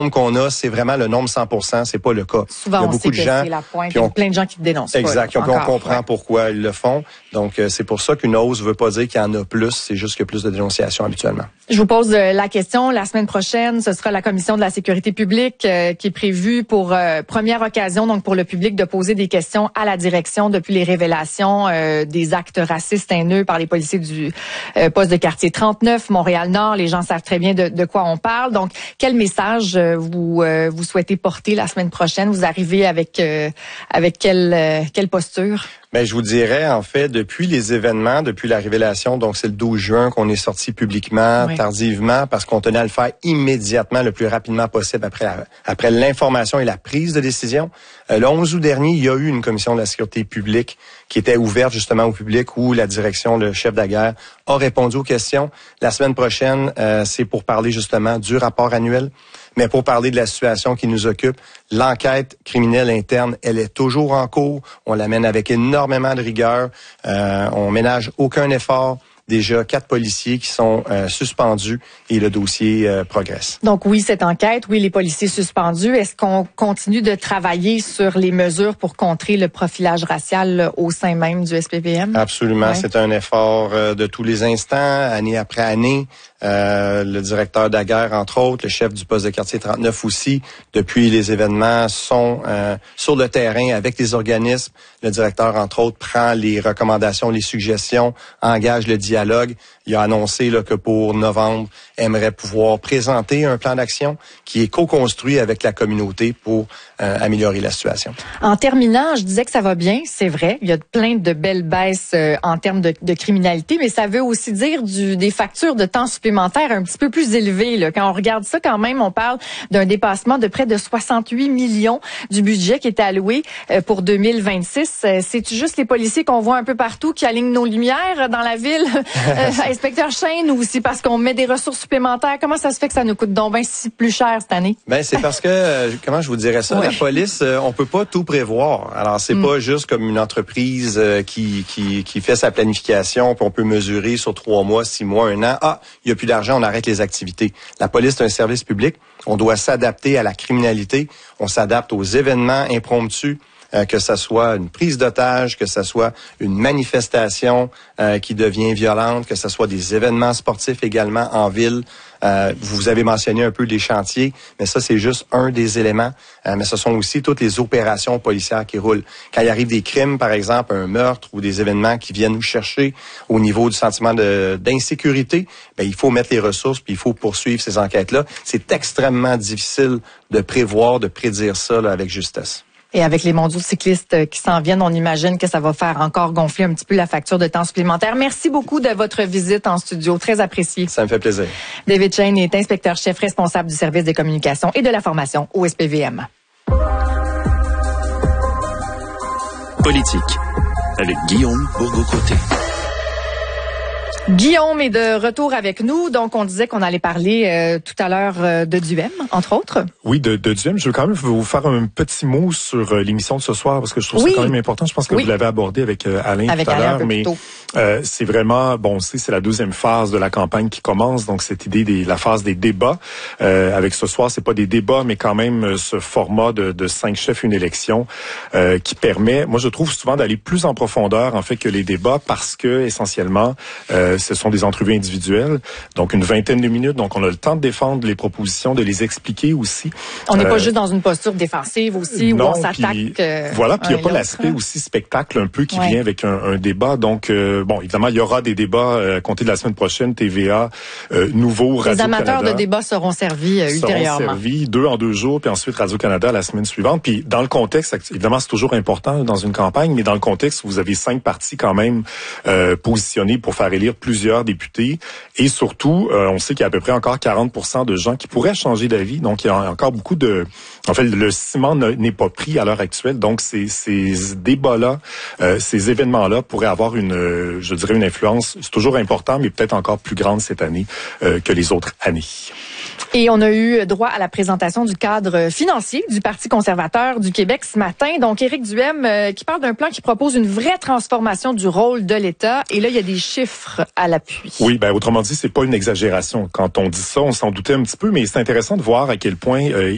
qu'on a, c'est vraiment le nombre 100%, c'est pas le cas. Souvent, il y a beaucoup de gens, c'est la pointe, il y a plein de gens qui te dénoncent. Exact, on comprend pourquoi ils le font. Donc, c'est pour ça qu'une hausse veut pas dire qu'il y en a plus, c'est juste qu'il y a plus de dénonciations habituellement. Je vous pose la question, la semaine prochaine, ce sera la Commission de la sécurité publique qui est prévue pour première occasion, donc pour le public, de poser des questions à la direction depuis les révélations des actes racistes haineux par les policiers du poste de quartier 39, Montréal-Nord. Les gens savent très bien de quoi on parle. Donc, quel message vous souhaitez porter la semaine prochaine? Vous arrivez avec quelle posture? Ben, je vous dirais, en fait, depuis les événements, depuis la révélation, donc c'est le 12 juin qu'on est sorti publiquement, tardivement, parce qu'on tenait à le faire immédiatement, le plus rapidement possible après l'information et la prise de décision. Le 11 août dernier, il y a eu une commission de la sécurité publique qui était ouverte justement au public, où la direction, le chef de la guerre, a répondu aux questions. La semaine prochaine, c'est pour parler justement du rapport annuel. Mais pour parler de la situation qui nous occupe, l'enquête criminelle interne, elle est toujours en cours. On la mène avec énormément de rigueur. On ménage aucun effort. Déjà 4 policiers qui sont suspendus et le dossier progresse. Donc oui, cette enquête, oui, les policiers suspendus. Est-ce qu'on continue de travailler sur les mesures pour contrer le profilage racial au sein même du SPVM? Absolument. Ouais. C'est un effort de tous les instants, année après année. Le directeur Daguerre, entre autres, le chef du poste de quartier 39 aussi, depuis les événements, sont sur le terrain avec les organismes. Le directeur, entre autres, prend les recommandations, les suggestions, engage le dialogue. Il a annoncé là, que pour novembre, aimerait pouvoir présenter un plan d'action qui est co-construit avec la communauté pour améliorer la situation. En terminant, je disais que ça va bien, c'est vrai. Il y a plein de belles baisses en termes de criminalité, mais ça veut aussi dire des factures de temps supplémentaires un petit peu plus élevées. Là. Quand on regarde ça, quand même, on parle d'un dépassement de près de 68 millions du budget qui est alloué pour 2026. C'est-tu juste les policiers qu'on voit un peu partout qui alignent nos lumières dans la ville, inspecteur Chêne, ou c'est parce qu'on met des ressources supplémentaires? Comment ça se fait que ça nous coûte donc bien si plus cher cette année? Ben c'est parce que, comment je vous dirais ça, la police, on peut pas tout prévoir. Alors, c'est pas juste comme une entreprise qui fait sa planification, puis on peut mesurer sur 3 mois, 6 mois, 1 an. Ah, il y a plus d'argent, on arrête les activités. La police, c'est un service public. On doit s'adapter à la criminalité. On s'adapte aux événements impromptus. Que ça soit une prise d'otage, que ça soit une manifestation qui devient violente, que ça soit des événements sportifs également en ville. Vous avez mentionné un peu les chantiers, mais ça, c'est juste un des éléments. Mais ce sont aussi toutes les opérations policières qui roulent. Quand il arrive des crimes, par exemple, un meurtre ou des événements qui viennent nous chercher au niveau du sentiment d'insécurité, ben, il faut mettre les ressources puis il faut poursuivre ces enquêtes-là. C'est extrêmement difficile de prévoir, de prédire ça là, avec justesse. Et avec les mondiaux cyclistes qui s'en viennent, on imagine que ça va faire encore gonfler un petit peu la facture de temps supplémentaire. Merci beaucoup de votre visite en studio. Très apprécié. Ça me fait plaisir. David Chêne est inspecteur-chef responsable du service des communications et de la formation au SPVM. Politique avec Guillaume Bourgault-Côté. Guillaume est de retour avec nous. Donc, on disait qu'on allait parler tout à l'heure de Duhem, entre autres. Oui, de Duhem. Je veux quand même vous faire un petit mot sur l'émission de ce soir, parce que je trouve ça quand même important. Je pense que vous l'avez abordé avec Alain tout à l'heure. Mais c'est vraiment, bon, c'est la deuxième phase de la campagne qui commence. Donc, cette idée la phase des débats. Avec ce soir, c'est pas des débats, mais quand même ce format de 5 chefs, une élection, qui permet, moi, je trouve souvent d'aller plus en profondeur, en fait, que les débats, parce que, essentiellement, ce sont des entrevues individuelles, donc une vingtaine de minutes. Donc, on a le temps de défendre les propositions, de les expliquer aussi. On n'est pas juste dans une posture défensive aussi, où on s'attaque. Voilà, puis il y a pas l'aspect aussi spectacle un peu qui vient avec un débat. Donc, bon, évidemment, il y aura des débats à compter de la semaine prochaine, TVA, nouveau, Radio-Canada. Les amateurs de débats seront servis ultérieurement. Seront servis 2 en 2 jours, puis ensuite Radio-Canada la semaine suivante. Puis dans le contexte, évidemment, c'est toujours important dans une campagne, mais dans le contexte, vous avez 5 partis quand même positionnés pour faire élire plusieurs députés. Et surtout, on sait qu'il y a à peu près encore 40% de gens qui pourraient changer d'avis. Donc, il y a encore beaucoup de... En fait, le ciment n'est pas pris à l'heure actuelle. Donc, ces débats-là, ces événements-là pourraient avoir je dirais, une influence. C'est toujours important, mais peut-être encore plus grande cette année que les autres années. Et on a eu droit à la présentation du cadre financier du Parti conservateur du Québec ce matin. Donc, Éric Duhem qui parle d'un plan qui propose une vraie transformation du rôle de l'État. Et là, il y a des chiffres à l'appui. Oui, ben autrement dit, c'est pas une exagération. Quand on dit ça, on s'en doutait un petit peu, mais c'est intéressant de voir à quel point